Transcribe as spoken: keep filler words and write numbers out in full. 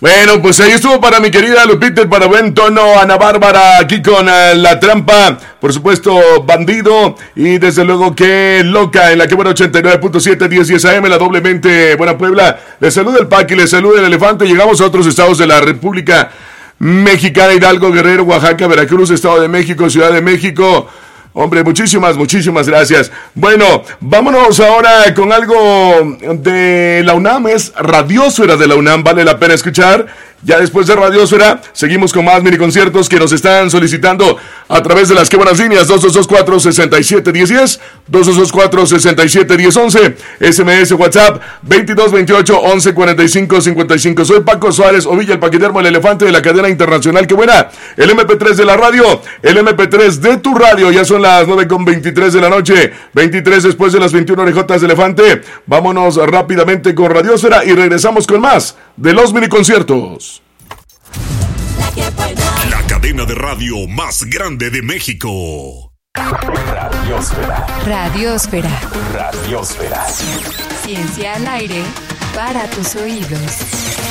Bueno, pues ahí estuvo para mi querida Lupita, para buen tono, Ana Bárbara, aquí con uh, La Trampa, por supuesto, Bandido, y desde luego que Loca, en la que buena ochenta y nueve punto siete, diez diez A M, la doblemente Buena Puebla. Les saluda el Paqui, les saluda el Elefante. Llegamos a otros estados de la República Mexicana: Hidalgo, Guerrero, Oaxaca, Veracruz, Estado de México, Ciudad de México. Hombre, muchísimas, muchísimas gracias. Bueno, vámonos ahora con algo de la UNAM, es Radiósfera de la UNAM, vale la pena escuchar. Ya después de Radiósfera, seguimos con más miniconciertos que nos están solicitando a través de las que buenas líneas: dos dos dos cuatro, seis siete uno cero, dos dos dos cuatro, seis siete uno cero, once, S M S, WhatsApp, veintidós veintiocho, once cuarenta y cinco cincuenta y cinco. Soy Paco Suárez Ovilla, el paquetermo, el elefante de la cadena internacional. ¡Qué buena! El eme pe tres de la radio, el eme pe tres de tu radio. Ya son las nueve con veintitrés de la noche, veintitrés después de las veintiuna orejotas de elefante. Vámonos rápidamente con Radiósfera y regresamos con más de los miniconciertos. La cadena de radio más grande de México. Radiósfera. Radiósfera. Radiósfera. Ciencia al aire para tus oídos.